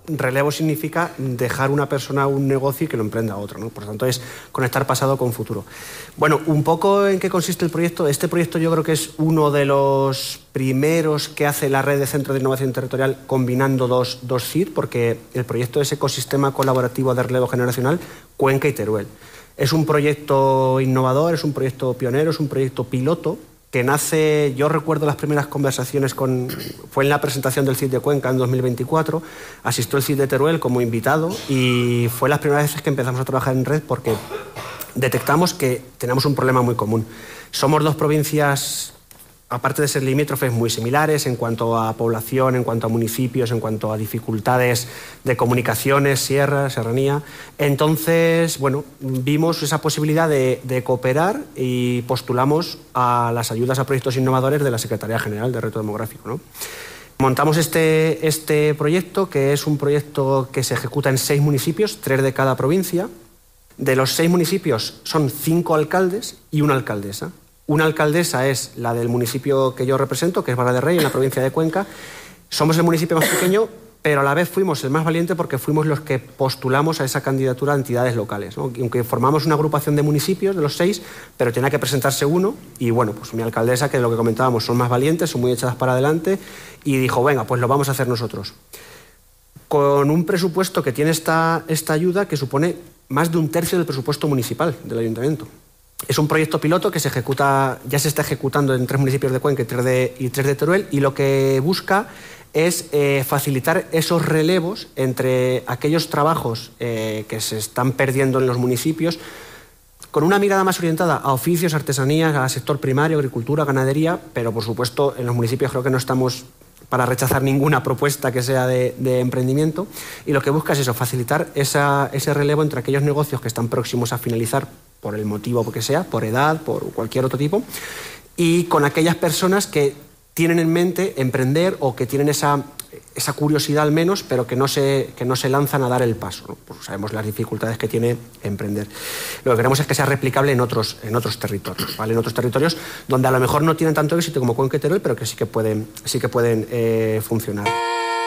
relevo significa dejar una persona un negocio y que lo emprenda otro, ¿no? Por lo tanto, es conectar pasado con futuro. Bueno, un poco en qué consiste el proyecto. Este proyecto yo creo que es uno de los primeros que hace la red de centros de innovación territorial combinando dos CID, porque el proyecto es Ecosistema Colaborativo de Relevo Generacional Cuenca y Teruel. Es un proyecto innovador, es un proyecto pionero, es un proyecto piloto que nace, yo recuerdo las primeras conversaciones fue en la presentación del CID de Cuenca en 2024, asistió el CID de Teruel como invitado y fue las primeras veces que empezamos a trabajar en red porque detectamos que tenemos un problema muy común. Somos dos provincias, aparte de ser limítrofes, muy similares en cuanto a población, en cuanto a municipios, en cuanto a dificultades de comunicaciones, sierra, serranía. Entonces, bueno, vimos esa posibilidad de cooperar y postulamos a las ayudas a proyectos innovadores de la Secretaría General de Reto Demográfico, ¿no? Montamos este proyecto, que es un proyecto que se ejecuta en 6 municipios, 3 de cada provincia. De los 6 municipios son 5 alcaldes y una alcaldesa. Una alcaldesa es la del municipio que yo represento, que es Vara de Rey, en la provincia de Cuenca. Somos el municipio más pequeño, pero a la vez fuimos el más valiente porque fuimos los que postulamos a esa candidatura a entidades locales, ¿no? Aunque formamos una agrupación de municipios, de los 6, pero tenía que presentarse uno. Y bueno, pues mi alcaldesa, que es lo que comentábamos, son más valientes, son muy echadas para adelante, y dijo, venga, pues lo vamos a hacer nosotros. Con un presupuesto que tiene esta ayuda que supone más de 1/3 del presupuesto municipal del ayuntamiento. Es un proyecto piloto que ya se está ejecutando en 3 municipios de Cuenca y 3 de Teruel, y lo que busca es facilitar esos relevos entre aquellos trabajos que se están perdiendo en los municipios, con una mirada más orientada a oficios, artesanías, a sector primario, agricultura, ganadería, pero por supuesto en los municipios creo que no estamos para rechazar ninguna propuesta que sea de emprendimiento, y lo que busca es eso, facilitar ese relevo entre aquellos negocios que están próximos a finalizar por el motivo que sea, por edad, por cualquier otro tipo, y con aquellas personas que tienen en mente emprender o que tienen esa curiosidad al menos, pero que no se lanzan a dar el paso, ¿no? Pues sabemos las dificultades que tiene emprender. Lo que queremos es que sea replicable en otros territorios, ¿vale? En otros territorios donde a lo mejor no tienen tanto éxito como Cuenca y Teruel, pero que sí que pueden funcionar.